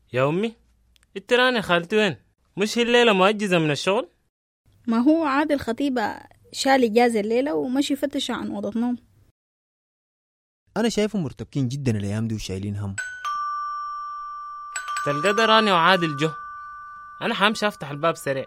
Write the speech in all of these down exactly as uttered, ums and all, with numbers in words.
يا أمي انت راني خالتي وين؟ مش هي الليلة مؤجزة من الشغل؟ ما هو عاد الخطيبة شال إجازة الليلة ومشي يفتش عن أوضة نوم. أنا شايفهم مرتبكين جدا الأيام دي وشايلين هم. تلقى ده راني وعادل جو. أنا حامشي أفتح الباب سريع.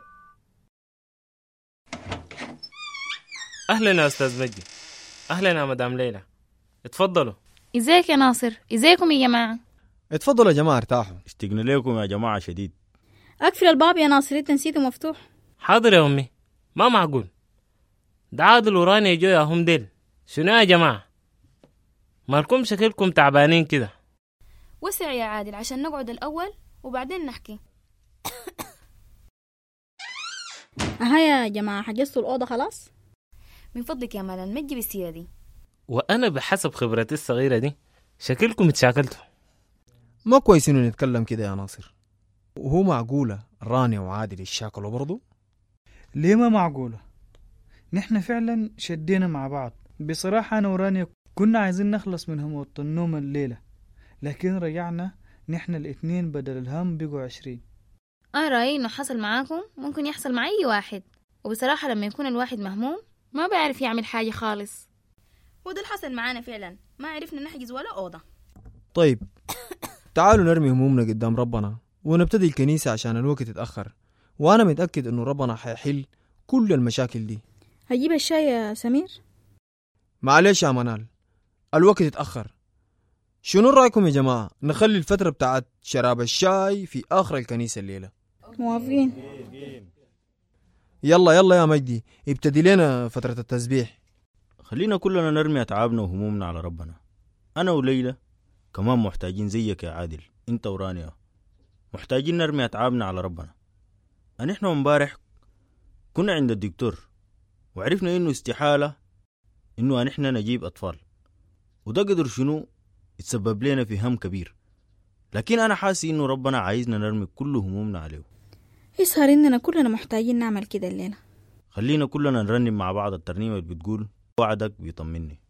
أهلا يا أستاذ مجدي. أهلا يا مدام ليلى. اتفضلوا. ازيك يا ناصر؟ ازيكم يا جماعة؟ اتفضلوا يا جماعة ارتاحوا. اشتقنا لكم يا جماعة شديد. أقفل الباب يا ناصر، انت نسيته مفتوح. حاضر يا أمي. ما معقول ده عادل وراني جو يا هم ديل. شنو يا جماعة؟ مالكم شكلكم تعبانين كده؟ وسع يا عادل عشان نقعد الأول وبعدين نحكي. أها يا جماعة، حجزتوا الأوضة خلاص؟ من فضلك يا ملال ما تجيب السيرة دي. وأنا بحسب خبرتي الصغيرة دي شكلكم اتشاكلتوا. ما كويس إنه نتكلم كده يا ناصر. وهو معقولة رانيا وعادل يشاكلوا برضو؟ ليه ما معقولة؟ نحن فعلا شدينا مع بعض. بصراحة أنا ورانيا كنا عايزين نخلص من هموت النوم الليلة، لكن رجعنا نحن الاثنين بدل الهم بقوا عشرين. أنا رأيي إنه حصل معاكم ممكن يحصل مع أي واحد، وبصراحة لما يكون الواحد مهموم ما بيعرف يعمل حاجة خالص. وده اللي حصل معانا فعلا، ما عرفنا نحجز ولا أوضة. طيب تعالوا نرمي همومنا قدام ربنا ونبتدي الكنيسة عشان الوقت يتأخر، وأنا متأكد إنه ربنا حيحل كل المشاكل دي. هجيب الشاي يا سمير؟ معلش يا منال الوقت يتأخر. شنو رأيكم يا جماعة نخلي الفترة بتاعت شراب الشاي في آخر الكنيسة الليلة؟ موافقين. يلا يلا يا مجدي ابتدي لنا فترة التسبيح. خلينا كلنا نرمي أتعابنا وهمومنا على ربنا. أنا وليلى كمان محتاجين زيك يا عادل، انت ورانيا محتاجين نرمي أتعابنا على ربنا. أنا إحنا مبارح كنا عند الدكتور وعرفنا إنه استحالة إنه إحنا نجيب أطفال، وده قدر شنو يتسبب لنا في هم كبير، لكن أنا حاسس إنه ربنا عايزنا نرمي كل همومنا عليه. يسهر إننا كلنا محتاجين نعمل كده الليلة. خلينا كلنا نرنم مع بعض الترنيمة اللي بتقول وعدك بيطمني.